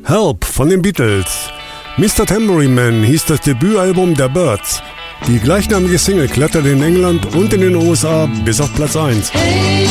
Help von den Beatles. Mr. Tambourine Man hieß das Debütalbum der Byrds. Die gleichnamige Single kletterte in England und in den USA bis auf Platz 1.